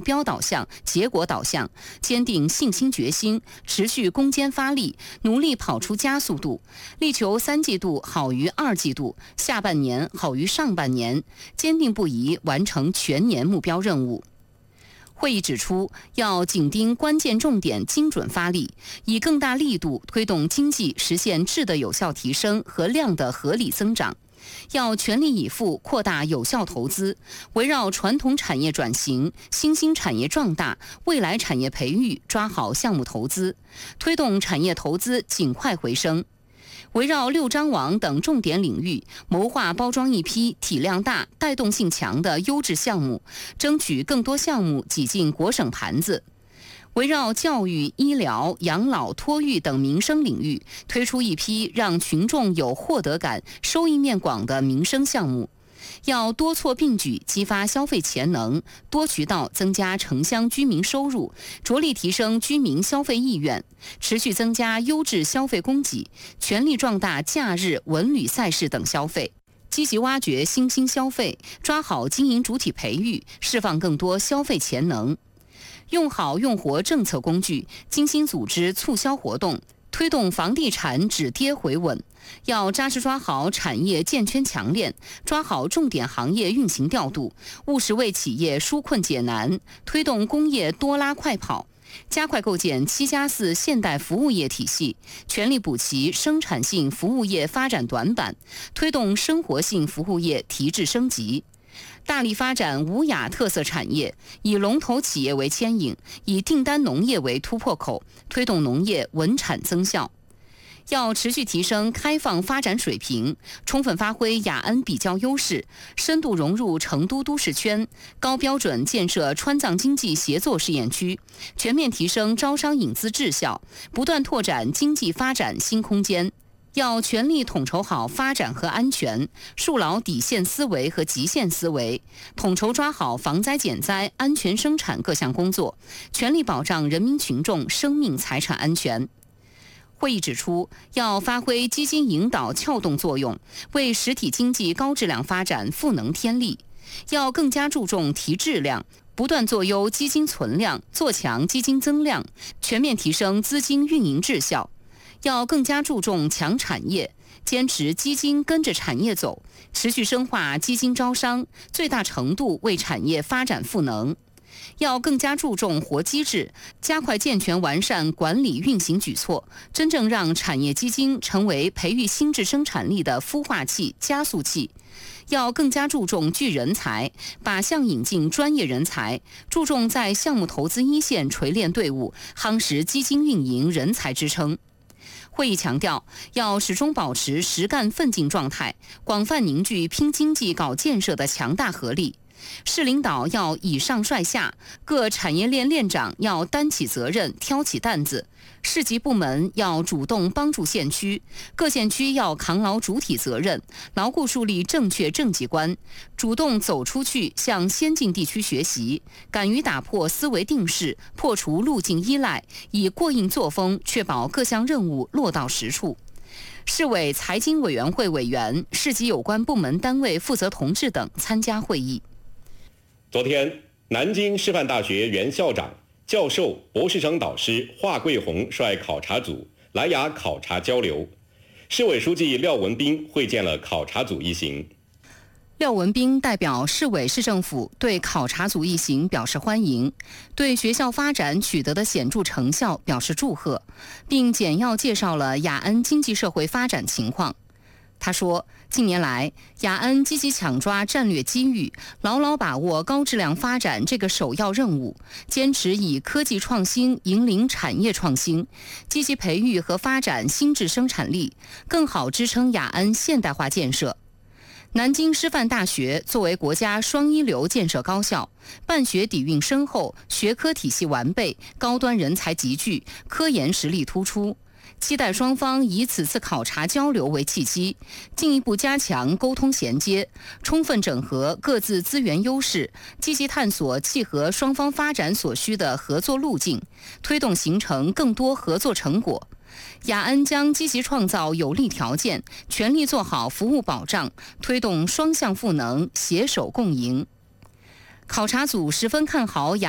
标导向、结果导向，坚定信心决心，持续攻坚发力，努力跑出加速度，力求3季度好于2季度，下半年好于上半年，坚定不移完成全年目标任务。会议指出，要紧盯关键重点，精准发力，以更大力度推动经济实现质的有效提升和量的合理增长。要全力以赴扩大有效投资，围绕传统产业转型、新兴产业壮大、未来产业培育，抓好项目投资，推动产业投资尽快回升。围绕6张网等重点领域，谋划包装一批体量大、带动性强的优质项目，争取更多项目挤进国省盘子。围绕教育、医疗、养老、托育等民生领域，推出一批让群众有获得感、收益面广的民生项目。要多措并举，激发消费潜能，多渠道增加城乡居民收入，着力提升居民消费意愿，持续增加优质消费供给，全力壮大假日、文旅赛事等消费，积极挖掘新兴消费，抓好经营主体培育，释放更多消费潜能。用好用活政策工具，精心组织促销活动，推动房地产止跌回稳。要扎实抓好产业建圈强链，抓好重点行业运行调度，务实为企业纾困解难，推动工业多拉快跑，加快构建7+4现代服务业体系，全力补齐生产性服务业发展短板，推动生活性服务业提质升级。大力发展无雅特色产业，以龙头企业为牵引，以订单农业为突破口，推动农业稳产增效。要持续提升开放发展水平，充分发挥雅安比较优势，深度融入成都都市圈，高标准建设川藏经济协作试验区，全面提升招商引资质效，不断拓展经济发展新空间。要全力统筹好发展和安全，树牢底线思维和极限思维，统筹抓好防灾减灾、安全生产各项工作，全力保障人民群众生命财产安全。会议指出，要发挥基金引导撬动作用，为实体经济高质量发展赋能添力。要更加注重提质量，不断做优基金存量，做强基金增量，全面提升资金运营质效。要更加注重强产业，坚持基金跟着产业走，持续深化基金招商，最大程度为产业发展赋能。要更加注重活机制，加快健全完善管理运行举措，真正让产业基金成为培育新质生产力的孵化器、加速器。要更加注重聚人才，靶向引进专业人才，注重在项目投资一线锤炼队伍，夯实基金运营人才支撑。会议强调，要始终保持实干奋进状态，广泛凝聚拼经济搞建设的强大合力。市领导要以上率下，各产业链链长要担起责任、挑起担子，市级部门要主动帮助县区，各县区要扛牢主体责任，牢固树立正确政绩观，主动走出去向先进地区学习，敢于打破思维定势，破除路径依赖，以过硬作风确保各项任务落到实处。市委财经委员会委员、市级有关部门单位负责同志等参加会议。 昨天，南京师范大学原校长、教授、博士生导师华贵红率考察组来雅考察交流，市委书记廖文斌会见了考察组一行。 廖文斌代表市委市政府对考察组一行表示欢迎，对学校发展取得的显著成效表示祝贺，并简要介绍了雅安经济社会发展情况。他说，近年来，雅安积极抢抓战略机遇，牢牢把握高质量发展这个首要任务，坚持以科技创新引领产业创新，积极培育和发展新质生产力，更好支撑雅安现代化建设。南京师范大学作为国家双一流建设高校，办学底蕴深厚，学科体系完备，高端人才集聚，科研实力突出。期待双方以此次考察交流为契机，进一步加强沟通衔接，充分整合各自资源优势，积极探索契合双方发展所需的合作路径，推动形成更多合作成果。雅安将积极创造有利条件，全力做好服务保障，推动双向赋能，携手共赢。考察组十分看好雅